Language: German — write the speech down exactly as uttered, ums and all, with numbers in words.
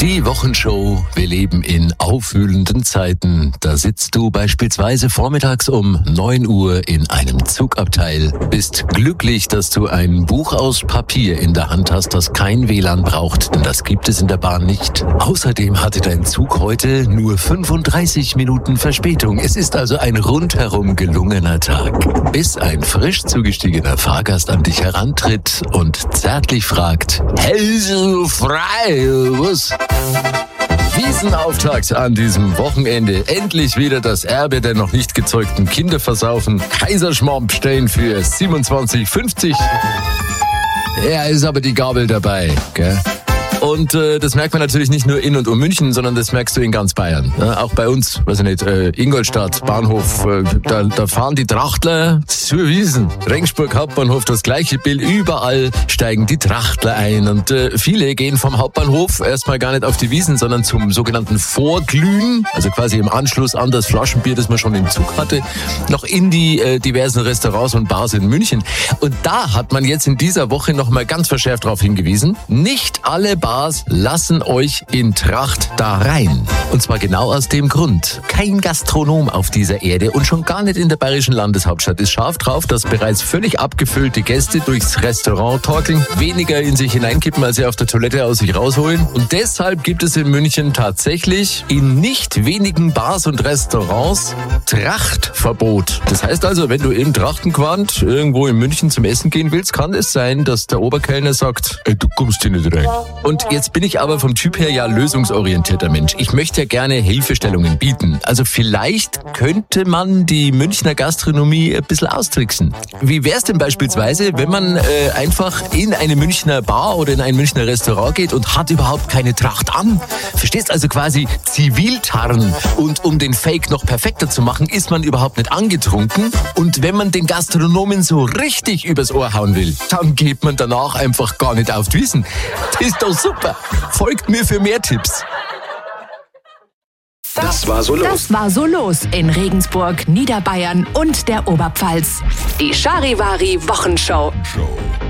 Die Wochenshow. Wir leben in aufwühlenden Zeiten. Da sitzt du beispielsweise vormittags um neun Uhr in einem Zugabteil. Bist glücklich, dass du ein Buch aus Papier in der Hand hast, das kein W L A N braucht, denn das gibt es in der Bahn nicht. Außerdem hatte dein Zug heute nur fünfunddreißig Minuten Verspätung. Es ist also ein rundherum gelungener Tag. Bis ein frisch zugestiegener Fahrgast an dich herantritt und zärtlich fragt: Hälse frei, was? Wiesenauftakt an diesem Wochenende. Endlich wieder das Erbe der noch nicht gezeugten Kinder versaufen. Kaiserschmarrn bestellen für siebenundzwanzig fünfzig. Ja, ist aber die Gabel dabei, gell? Und äh, das merkt man natürlich nicht nur in und um München, sondern das merkst du in ganz Bayern. Ja, auch bei uns, weiß ich nicht, äh, Ingolstadt, Bahnhof, äh, da, da fahren die Trachtler zur Wiesn. Regensburg Hauptbahnhof, das gleiche Bild. Überall steigen die Trachtler ein. Und äh, viele gehen vom Hauptbahnhof erstmal gar nicht auf die Wiesn, sondern zum sogenannten Vorglühen, also quasi im Anschluss an das Flaschenbier, das man schon im Zug hatte, noch in die äh, diversen Restaurants und Bars in München. Und da hat man jetzt in dieser Woche nochmal ganz verschärft darauf hingewiesen: Nicht alle Bars lassen euch in Tracht da rein. Und zwar genau aus dem Grund: Kein Gastronom auf dieser Erde und schon gar nicht in der bayerischen Landeshauptstadt ist scharf drauf, dass bereits völlig abgefüllte Gäste durchs Restaurant torkeln, weniger in sich hineinkippen, als sie auf der Toilette aus sich rausholen. Und deshalb gibt es in München tatsächlich in nicht wenigen Bars und Restaurants Trachtverbot. Das heißt also, wenn du im Trachtenquant irgendwo in München zum Essen gehen willst, kann es sein, dass der Oberkellner sagt: Ey, du kommst hier nicht rein. Und jetzt bin ich aber vom Typ her ja lösungsorientierter Mensch. Ich möchte ja gerne Hilfestellungen bieten. Also vielleicht könnte man die Münchner Gastronomie ein bisschen austricksen. Wie wär's denn beispielsweise, wenn man äh, einfach in eine Münchner Bar oder in ein Münchner Restaurant geht und hat überhaupt keine Tracht an? Verstehst also quasi Ziviltarn. Und um den Fake noch perfekter zu machen, ist man überhaupt nicht angetrunken. Und wenn man den Gastronomen so richtig übers Ohr hauen will, dann geht man danach einfach gar nicht auf die Wiesn. Das ist doch super. Folgt mir für mehr Tipps. Das war so los. Das war so los in Regensburg, Niederbayern und der Oberpfalz. Die Charivari Wochenshow. Show.